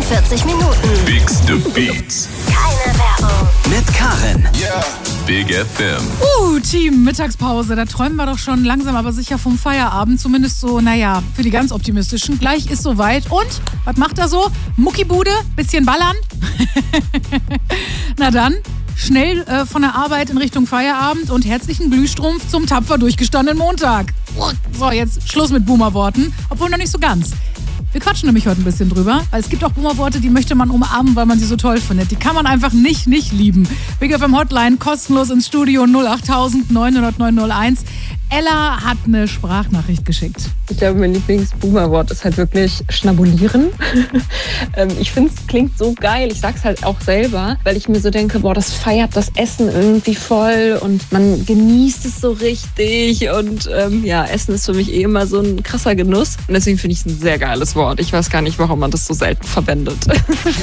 45 Minuten. Bigste Beats. Keine Werbung. Mit Karin. Big FM. Team, Mittagspause. Da träumen wir doch schon langsam, aber sicher vom Feierabend. Zumindest so, für die ganz Optimistischen. Gleich ist soweit. Und, was macht er so? Muckibude, bisschen ballern. Na dann, schnell von der Arbeit in Richtung Feierabend und herzlichen Glühstrumpf zum tapfer durchgestandenen Montag. So, jetzt Schluss mit Boomer-Worten. Obwohl noch nicht so ganz. Wir quatschen nämlich heute ein bisschen drüber, weil es gibt auch Boomer-Worte, die möchte man umarmen, weil man sie so toll findet. Die kann man einfach nicht lieben. Big FM Hotline, kostenlos ins Studio 08000 900 901. Ella hat eine Sprachnachricht geschickt. Ich glaube, mein Lieblings-Boomer-Wort ist halt wirklich schnabulieren. Ich finde, es klingt so geil. Ich sag's halt auch selber, weil ich mir so denke, das feiert das Essen irgendwie voll und man genießt es so richtig. Und Essen ist für mich immer so ein krasser Genuss. Und deswegen finde ich es ein sehr geiles Wort. Ich weiß gar nicht, warum man das so selten verwendet.